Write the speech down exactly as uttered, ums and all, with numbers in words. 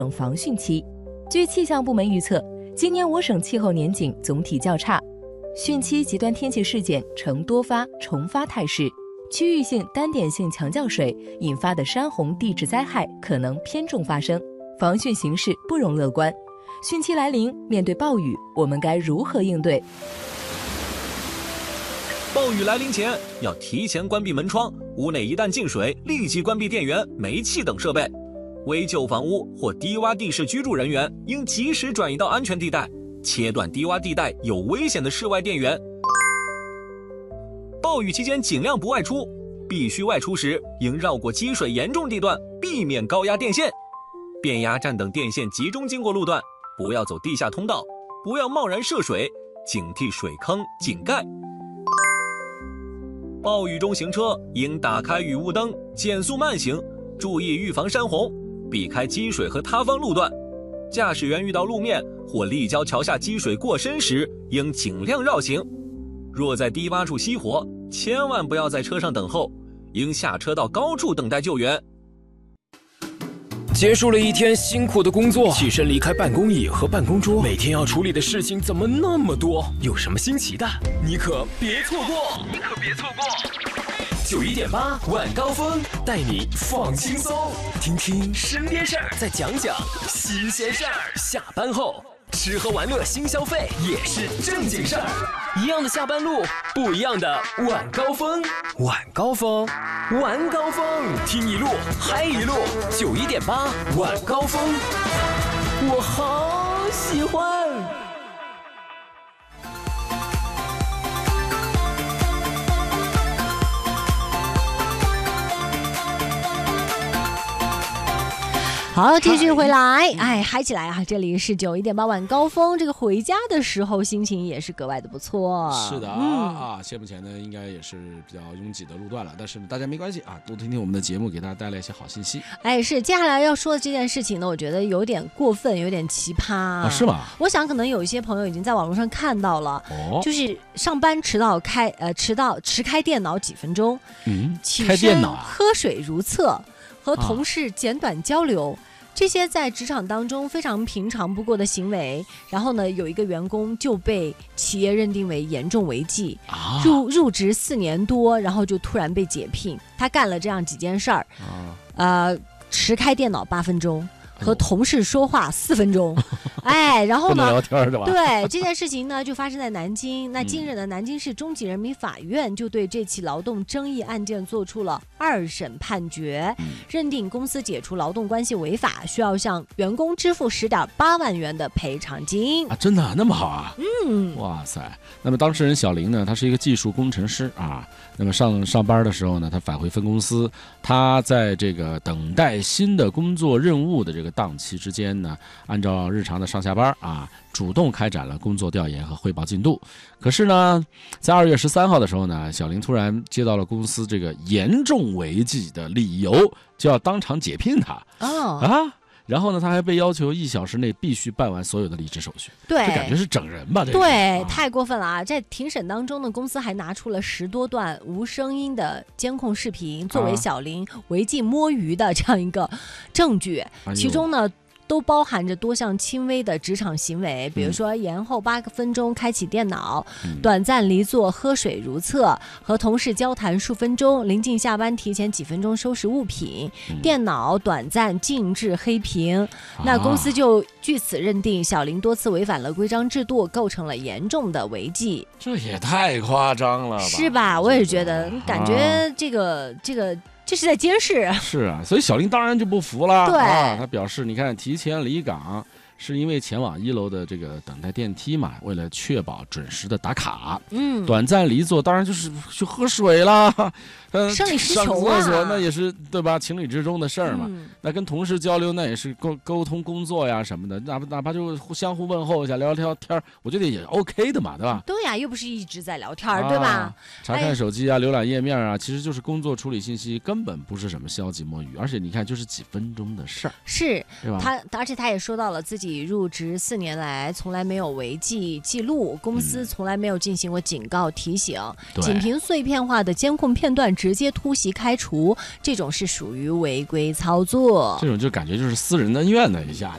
防汛期。据气象部门预测，今年我省气候年景总体较差，汛期极端天气事件呈多发重发态势，区域性单点性强降水引发的山洪地质灾害可能偏重发生，防汛形势不容乐观。汛期来临，面对暴雨，我们该如何应对？ 暴雨来临前，要提前关闭门窗，屋内一旦进水，立即关闭电源、煤气等设备。危旧房屋或低洼地势居住人员应及时转移到安全地带，切断低洼地带有危险的室外电源。暴雨期间尽量不外出，必须外出时应绕过积水严重地段，避免高压电线。变压站等电线集中经过路段，不要走地下通道，不要贸然涉水，警惕水坑、井盖。暴雨中行车应打开雨雾灯，减速慢行，注意预防山洪，避开积水和塌方路段。驾驶员遇到路面或立交桥下积水过深时，应尽量绕行。若在低洼处熄火，千万不要在车上等候，应下车到高处等待救援。 结束了一天辛苦的工作，起身离开办公椅和办公桌，每天要处理的事情怎么那么多？有什么新奇的，你可别错过！你可别错过！九一点八晚高峰带你放轻松，听听身边事儿，再讲讲新鲜事儿。下班后吃喝玩乐新消费也是正经事儿，一样的下班路，不一样的晚高峰。晚高峰，晚高峰，听一路嗨一路。九一点八晚高峰，我好喜欢。 好，继续回来，哎，嗨起来啊！这里是九一点八晚高峰，这个回家的时候心情也是格外的不错。 是的啊、嗯、啊，现目前呢应该也是比较拥挤的路段了，但是呢大家没关系啊，多听听我们的节目，给大家带来一些好信息。 哎，是接下来要说的这件事情呢，我觉得有点过分，有点奇葩啊， 是吗？ 我想可能有一些朋友已经在网络上看到了， 哦， 就是上班迟到开呃迟到迟开电脑几分钟， 嗯， 起开电脑啊， 喝水如厕，和同事简短交流。啊，这些在职场当中非常平常不过的行为，然后呢，有一个员工就被企业认定为严重违纪， 啊、 入入职四年多，然后就突然被解聘。他干了这样几件事儿， 啊、 呃，迟开电脑八分钟，和同事说话四分钟，哎，然后呢， 不能聊天的吧？ 对，这件事情呢就发生在南京。那近日呢，南京市中级人民法院就对这起劳动争议案件做出了二审判决， 嗯、 认定公司解除劳动关系违法，需要向员工支付十点八万元的赔偿金。 啊，真的那么好啊？ 嗯， 哇塞！那么当事人小林呢，他是一个技术工程师啊。那么上上班的时候呢，他返回分公司，他在这个等待新的工作任务的这个档期之间呢，按照日常的上下班啊，主动开展了工作调研和汇报进度。可是呢，在二月十三号的时候呢，小林突然接到了公司这个严重违纪的理由，就要当场解聘他。 哦啊。然后呢，他还被要求一小时内必须办完所有的离职手续。 对， 这感觉是整人吧？这对、 啊， 太过分了啊！在庭审当中呢，公司还拿出了十多段无声音的监控视频，作为小林违纪摸鱼的这样一个证据。 哎、 其中呢，都包含着多项轻微的职场行为，比如说延后八个分钟开启电脑、 嗯、 短暂离座喝水如厕、和同事交谈数分钟、临近下班提前几分钟收拾物品、嗯、电脑短暂静置黑屏。啊、那公司就据此认定小林多次违反了规章制度，构成了严重的违纪。 这也太夸张了吧？ 是吧？我也觉得，感觉这个、啊、这个。这是在监视。 是啊，所以小林当然就不服了。 对、 啊，他表示，你看提前离岗是因为前往一楼的这个等待电梯嘛，为了确保准时的打卡。 嗯， 短暂离座当然就是去喝水啦， 呃，生理需求啊， 上厕所那也是对吧？情理之中的事儿嘛。 嗯、 那跟同事交流那也是沟沟通工作呀什么的，哪怕哪怕就相互问候一下，聊聊天，我觉得也 OK 的嘛，对吧？ 对呀、啊，又不是一直在聊天、啊， 对吧？ 查看手机啊，浏览页面啊，其实就是工作处理信息，根本不是什么消极摸鱼，而且你看，就是几分钟的事儿， 是， 对吧？ 他而且他也说到了自己入职四年来从来没有违纪记录，公司从来没有进行过警告提醒， 嗯、 仅凭碎片化的监控片段直接突袭开除，这种是属于违规操作。 这种就感觉就是私人恩怨的一下